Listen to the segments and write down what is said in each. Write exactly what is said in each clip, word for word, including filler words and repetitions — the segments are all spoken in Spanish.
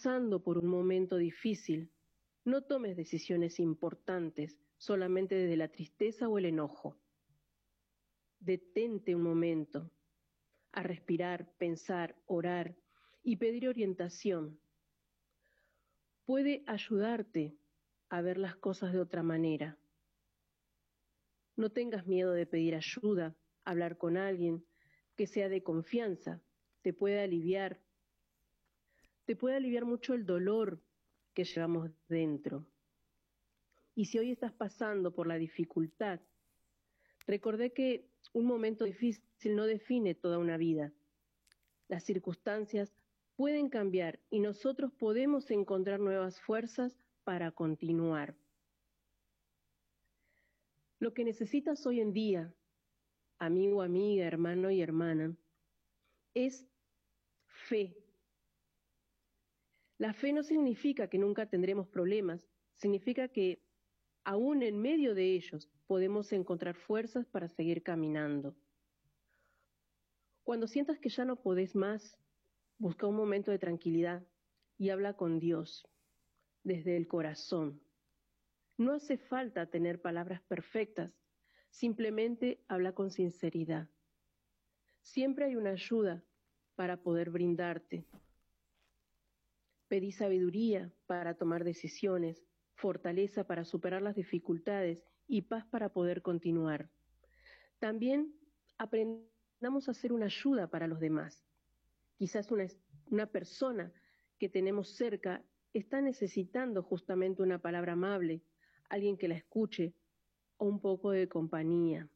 pasando por un momento difícil, no tomes decisiones importantes solamente desde la tristeza o el enojo. Detente un momento a respirar, pensar, orar y pedir orientación. Puede ayudarte a ver las cosas de otra manera. No tengas miedo de pedir ayuda, hablar con alguien que sea de confianza, te puede aliviar, te puede aliviar mucho el dolor que llevamos dentro. Y si hoy estás pasando por la dificultad, recordé que un momento difícil no define toda una vida. Las circunstancias pueden cambiar y nosotros podemos encontrar nuevas fuerzas para continuar. Lo que necesitas hoy en día, amigo, amiga, hermano y hermana, es fe. La fe no significa que nunca tendremos problemas, significa que aún en medio de ellos podemos encontrar fuerzas para seguir caminando. Cuando sientas que ya no podés más, busca un momento de tranquilidad y habla con Dios desde el corazón. No hace falta tener palabras perfectas, simplemente habla con sinceridad. Siempre hay una ayuda para poder brindarte. Pedí sabiduría para tomar decisiones, fortaleza para superar las dificultades y paz para poder continuar. También aprendamos a ser una ayuda para los demás. Quizás una, una persona que tenemos cerca está necesitando justamente una palabra amable, alguien que la escuche o un poco de compañía.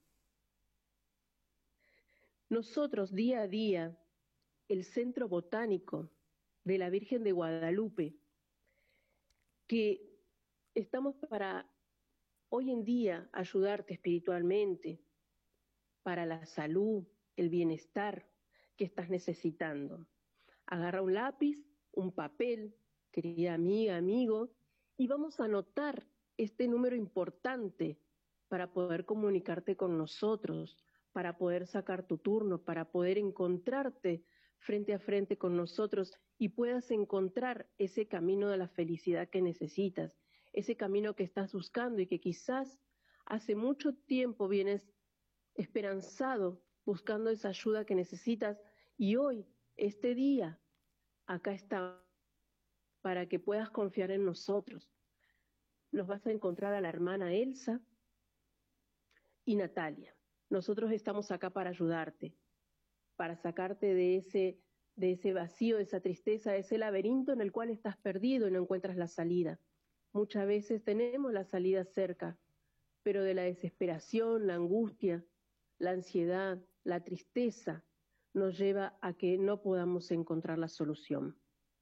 Nosotros día a día, el Centro Botánico de la Virgen de Guadalupe, que estamos para hoy en día ayudarte espiritualmente, para la salud, el bienestar que estás necesitando. Agarra un lápiz, un papel, querida amiga, amigo, y vamos a anotar este número importante para poder comunicarte con nosotros, para poder sacar tu turno, para poder encontrarte frente a frente con nosotros y puedas encontrar ese camino de la felicidad que necesitas, ese camino que estás buscando y que quizás hace mucho tiempo vienes esperanzado, buscando esa ayuda que necesitas, y hoy, este día, acá está, para que puedas confiar en nosotros. Nos vas a encontrar a la hermana Elsa y Natalia. Nosotros estamos acá para ayudarte, para sacarte de ese, de ese vacío, de esa tristeza, de ese laberinto en el cual estás perdido y no encuentras la salida. Muchas veces tenemos la salida cerca, pero de la desesperación, la angustia, la ansiedad, la tristeza, nos lleva a que no podamos encontrar la solución.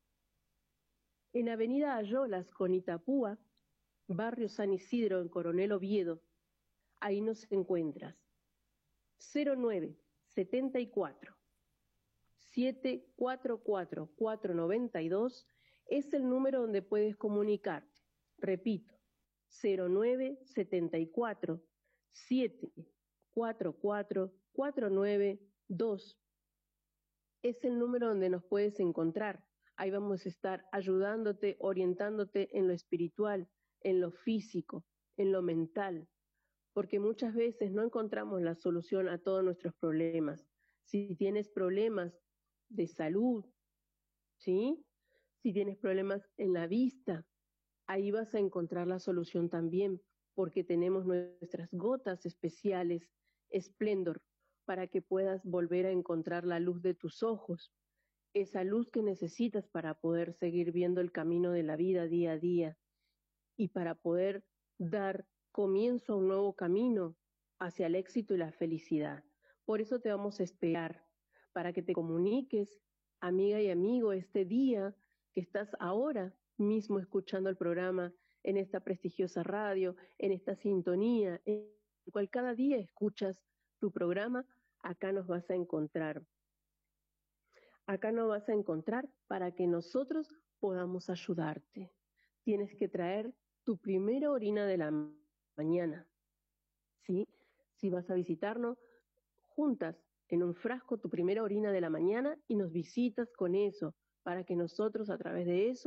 En Avenida Ayolas con Itapúa, barrio San Isidro en Coronel Oviedo, ahí nos encuentras. cero nueve setenta y cuatro setecientos cuarenta y cuatro cuatrocientos noventa y dos es el número donde puedes comunicarte. Repito, cero nueve setenta y cuatro setecientos cuarenta y cuatro cuatrocientos noventa y dos es el número donde nos puedes encontrar. Ahí vamos a estar ayudándote, orientándote en lo espiritual, en lo físico, en lo mental, porque muchas veces no encontramos la solución a todos nuestros problemas. Si tienes problemas de salud, ¿sí? Si tienes problemas en la vista, ahí vas a encontrar la solución también, porque tenemos nuestras gotas especiales, Splendor, para que puedas volver a encontrar la luz de tus ojos, esa luz que necesitas para poder seguir viendo el camino de la vida día a día y para poder dar comienzo a un nuevo camino hacia el éxito y la felicidad. Por eso te vamos a esperar, para que te comuniques, amiga y amigo, este día que estás ahora mismo escuchando el programa en esta prestigiosa radio, en esta sintonía, en la cual cada día escuchas tu programa, acá nos vas a encontrar. Acá nos vas a encontrar para que nosotros podamos ayudarte. Tienes que traer tu primera orina de la mañana, ¿sí? Si vas a visitarnos, juntas en un frasco tu primera orina de la mañana y nos visitas con eso, para que nosotros a través de eso